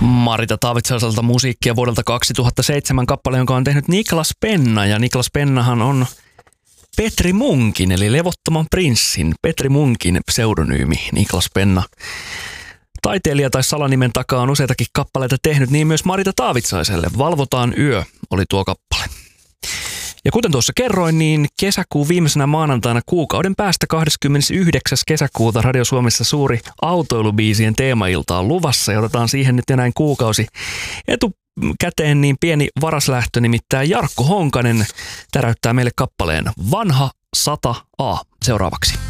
Marita Taavitsaiselta musiikkia vuodelta 2007 kappale, jonka on tehnyt Niklas Penna. Ja Niklas Pennahan on Petri Munkin, eli Levottoman prinssin Petri Munkin pseudonyymi Niklas Penna. Taiteilija tai salanimen takaa on useitakin kappaleita tehnyt, niin myös Marita Taavitsaiselle. Valvotaan yö oli tuo kappale. Ja kuten tuossa kerroin, niin kesäkuun viimeisenä maanantaina kuukauden päästä 29. kesäkuuta Radio Suomessa suuri autoilubiisien teemailta on luvassa. Ja otetaan siihen nyt enää kuukausi etukäteen niin pieni varaslähtö, nimittäin Jarkko Honkanen täräyttää meille kappaleen Vanha 100A seuraavaksi.